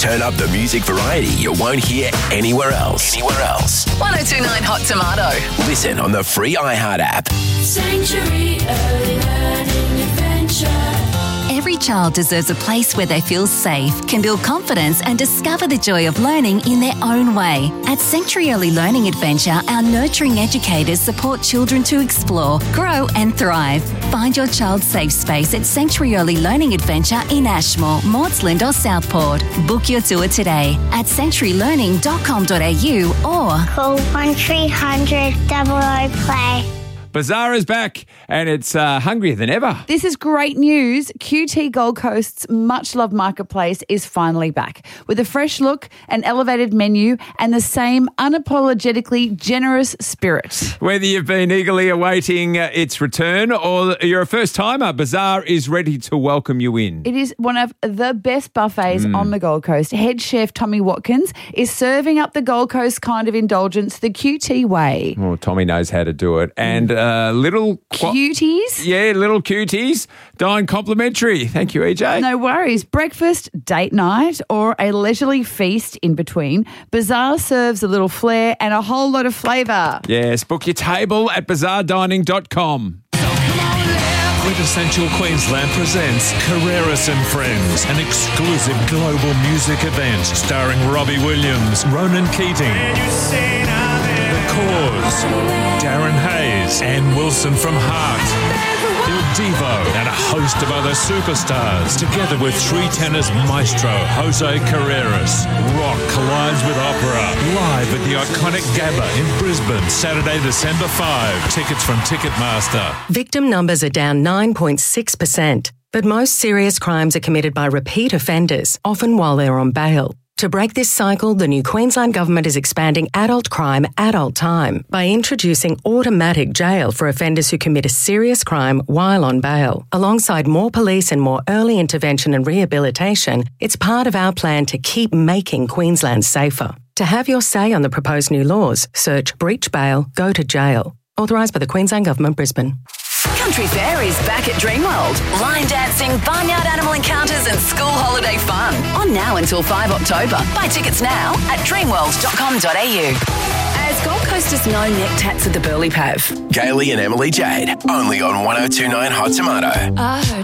Turn up the music variety you won't hear anywhere else. 1029 Hot Tomato. Listen on the free iHeart app. Sanctuary Early Learning Adventure. Every child deserves a place where they feel safe, can build confidence and discover the joy of learning in their own way. At Sanctuary Early Learning Adventure, our nurturing educators support children to explore, grow and thrive. Find your child's safe space at Sanctuary Early Learning Adventure in Ashmore, Maudsley or Southport. Book your tour today at sanctuarylearning.com.au or call 1300 00 play. Bazaar is back and it's hungrier than ever. This is great news. QT Gold Coast's much-loved marketplace is finally back with a fresh look, an elevated menu and the same unapologetically generous spirit. Whether you've been eagerly awaiting its return or you're a first-timer, Bazaar is ready to welcome you in. It is one of the best buffets on the Gold Coast. Head chef Tommy Watkins is serving up the Gold Coast kind of indulgence the QT way. Oh, Tommy knows how to do it. And little... Cuties? Yeah, little cuties. Dine complimentary. Thank you, EJ. No worries. Breakfast, date night, or a leisurely feast in between, Bazaar serves a little flair and a whole lot of flavour. Yes, book your table at bazaardining.com. Quintessential Queensland presents Carreras and Friends, an exclusive global music event starring Robbie Williams, Ronan Keating, The Cause, Darren Hayes, Ann Wilson from Heart, Il Divo, and a host of other superstars, together with three tenors maestro Jose Carreras. Rock collides with opera, live at the iconic Gabba in Brisbane, Saturday, December 5. Tickets from Ticketmaster. Victim numbers are down 9.6%, but most serious crimes are committed by repeat offenders, often while they're on bail. To break this cycle, the new Queensland Government is expanding adult crime, adult time by introducing automatic jail for offenders who commit a serious crime while on bail. Alongside more police and more early intervention and rehabilitation, it's part of our plan to keep making Queensland safer. To have your say on the proposed new laws, search Breach Bail, Go to Jail. Authorised by the Queensland Government, Brisbane. Country Fair is back at Dreamworld. Line dancing, barnyard animal encounters and school holiday fun. On now until 5 October. Buy tickets now at dreamworld.com.au. As Gold Coasters know neck tats at the Burley Pav. Gailey and Emily Jade, only on 1029 Hot Tomato.